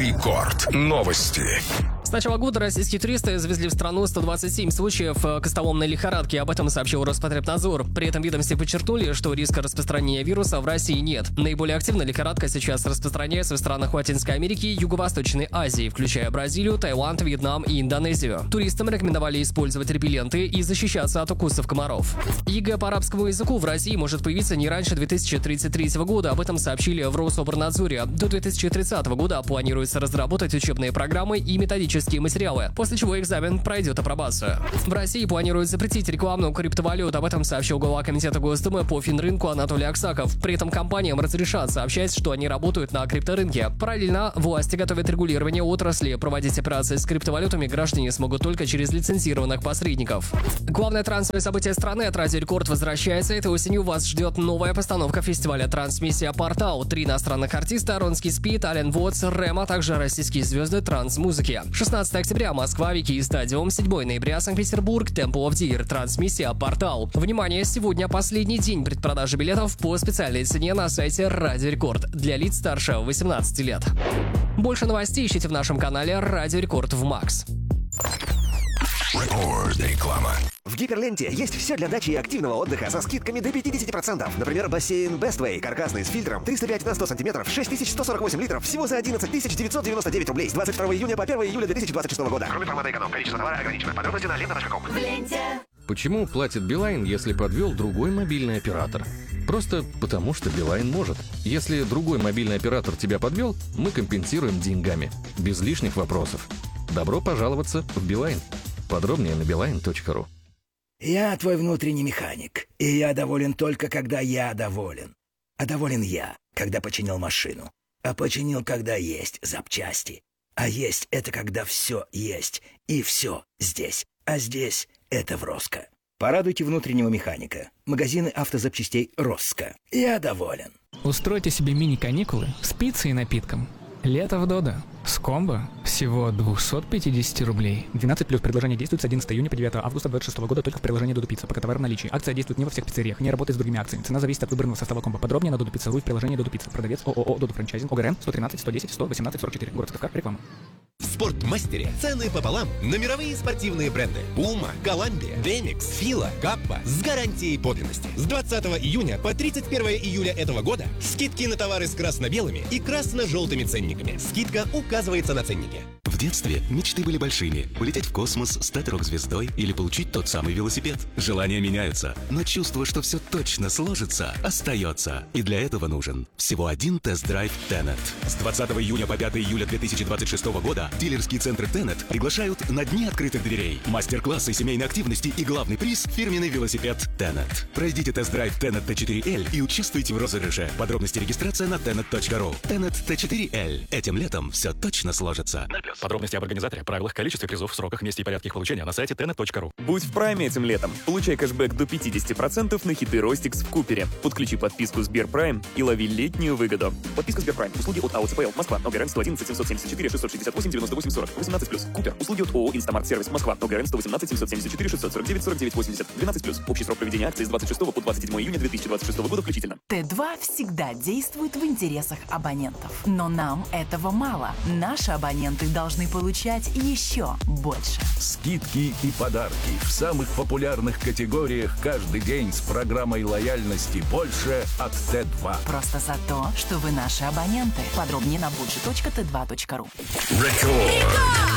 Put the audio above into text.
Рекорд. Новости. С начала года российские туристы завезли в страну 127 случаев костоломной лихорадки. Об этом сообщил Роспотребнадзор. При этом ведомстве подчеркнули, что риска распространения вируса в России нет. Наиболее активно лихорадка сейчас распространяется в странах Латинской Америки и Юго-Восточной Азии, включая Бразилию, Таиланд, Вьетнам и Индонезию. Туристам рекомендовали использовать репелленты и защищаться от укусов комаров. ЕГЭ по арабскому языку в России может появиться не раньше 2033 года. Об этом сообщили в Рособорнадзоре. До 2030 года планируется разработать учебные программы и методические материалы, после чего экзамен пройдет апробацию. В России планируют запретить рекламу криптовалют. Об этом сообщил глава комитета Госдумы по финрынку Анатолий Аксаков. При этом компаниям разрешат сообщать, что они работают на крипторынке. Параллельно власти готовят регулирование отрасли. Проводить операции с криптовалютами граждане смогут только через лицензированных посредников. Главное трансовое событие страны от Радио Рекорд возвращается. Этой осенью вас ждет новая постановка фестиваля «Трансмиссия Портал». 3 иностранных артиста: Ронский Спид, Ален Вотс, Рэм, а также российские звезды транс-музыки. 16 октября Москва, Вики Стадиум, 7 ноября Санкт-Петербург, Temple of Deer, Трансмиссия Портал. Внимание, сегодня последний день предпродажи билетов по специальной цене на сайте Радио Рекорд для лиц старше 18 лет. Больше новостей ищите в нашем канале Радио Рекорд в Макс. Реклама. В Гиперленте есть все для дачи и активного отдыха со скидками до 50%. Например, бассейн Bestway, каркасный с фильтром, 305 на 100 сантиметров, 6148 литров, всего за 11 999 рублей с 22 июня по 1 июля 2026 года. Кроме формата эконом, количество товара ограничено. Подробности на лента.ком. Почему платит Билайн, если подвел другой мобильный оператор? Просто потому, что Билайн может. Если другой мобильный оператор тебя подвел, мы компенсируем деньгами. Без лишних вопросов. Добро пожаловаться в Билайн. Подробнее на beeline.ru. Я твой внутренний механик, и я доволен только, когда я доволен. А доволен я, когда починил машину. А починил, когда есть запчасти. А есть — это когда все есть, и все здесь. А здесь — это в Роско. Порадуйте внутреннего механика. Магазины автозапчастей Роско. Я доволен. Устройте себе мини-каникулы с пиццей и напитком. Лето в Додо. С комбо всего 250 рублей. 12+. Предложение действует с 11 июня по 9 августа 2026 года только в приложении Додо Пицца. Пока товар в наличии. Акция действует не во всех пиццериях, не работает с другими акциями. Цена зависит от выбранного состава комбо. Подробнее на Додо Пицца.ру в приложении Додо Пицца. Продавец ООО Додо Франчайзинг. ОГРН 113 110 118 44. Город Сыктывкар. Реклама. В Спортмастере цены пополам на мировые спортивные бренды Puma, Columbia, Demix, Fila, Kappa с гарантией подлинности. С 20 июня по 31 июля этого года скидки на товары с красно-белыми и красно-желтыми ценниками. Скидка указывается на ценнике. В детстве мечты были большими. Улететь в космос, стать рок-звездой или получить тот самый велосипед. Желания меняются, но чувство, что все точно сложится, остается. И для этого нужен всего один тест-драйв Tenet. С 20 июня по 5 июля 2026 года дилерские центры Tenet приглашают на дни открытых дверей, мастер-классы семейной активности и главный приз — фирменный велосипед Tenet. Пройдите тест-драйв Tenet T4L и участвуйте в розыгрыше. Подробности регистрация на tenet.ru. Tenet T4L. Этим летом все точно сложится. Подробности об организаторе, правилах, количестве призов, сроках, месте и порядке их получения на сайте tenet.ru. Будь в прайме этим летом. Получай кэшбэк до 50% на хиты Ростикс в Купере. Подключи подписку Сберпрайм и лови летнюю выгоду. Подписка Сберпрайм. Услуги от АОЦПЛ Москва. ОГРН 111 774 668 98 40. 18+. Купер. Услуги от ООО Инстамарт Сервис Москва. ОГРН 118 774 649 49 80. 12+. Общий срок проведения акции с 26 по 27 июня 2026 года включительно. Т2 всегда действует в интересах абонентов. Но нам этого мало. Наши абоненты должны получать еще больше. Скидки и подарки в самых популярных категориях каждый день с программой лояльности «Больше» от Т2. Просто за то, что вы наши абоненты. Подробнее на budget.t2.ru. Рекорд.